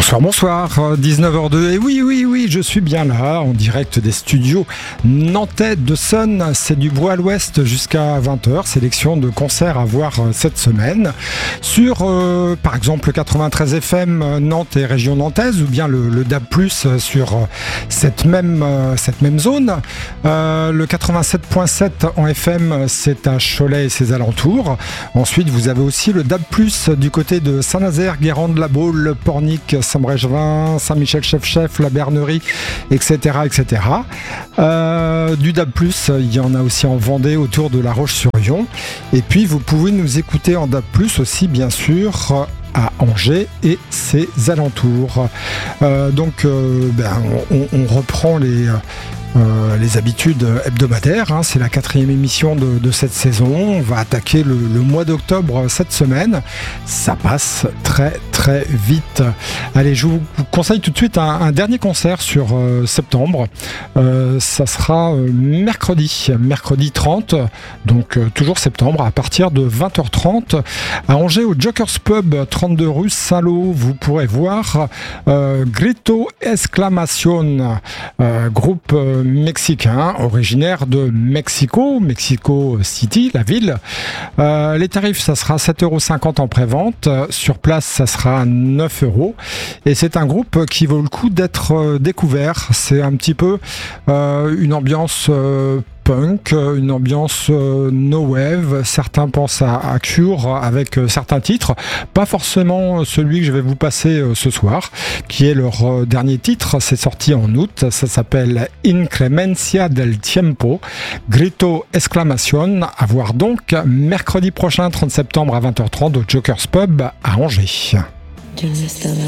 Bonsoir, 19h02, et oui, je suis bien là, en direct des studios nantais de Sun. C'est du Bois à l'Ouest jusqu'à 20h, sélection de concerts à voir cette semaine, sur par exemple le 93 FM Nantes et région nantaise, ou bien le DAB+, sur cette même zone. Le 87.7 en FM, c'est à Cholet et ses alentours. Ensuite, vous avez aussi le DAB+, du côté de Saint-Nazaire, Guérande, La Baule, Pornic, Saint-Brévin, Saint-Michel-Chef-Chef, la Bernerie, etc. Du DAB+, il y en a aussi en Vendée, autour de La Roche-sur-Yon. Et puis, vous pouvez nous écouter en DAB+, aussi, bien sûr, à Angers et ses alentours. On reprend les habitudes hebdomadaires, hein. C'est la 4e émission de cette saison. On va attaquer le mois d'octobre cette semaine. Ça passe très très vite. Allez, je vous conseille tout de suite un dernier concert sur septembre. Ça sera mercredi 30, donc toujours septembre, à partir de 20h30 à Angers, au Jokers Pub, 32 rue Saint-Lô. Vous pourrez voir Grito Exclamación, groupe mexicain, originaire de Mexico City, la ville. Les tarifs, ça sera 7,50€ en pré-vente. Sur place, ça sera 9€. Et c'est un groupe qui vaut le coup d'être découvert. C'est un petit peu une ambiance punk, une ambiance no wave. Certains pensent à Cure avec certains titres, pas forcément celui que je vais vous passer ce soir, qui est leur dernier titre. C'est sorti en août, ça s'appelle Inclemencia del Tiempo, Grito Exclamación, à voir donc mercredi prochain, 30 septembre à 20h30 au Jokers Pub à Angers.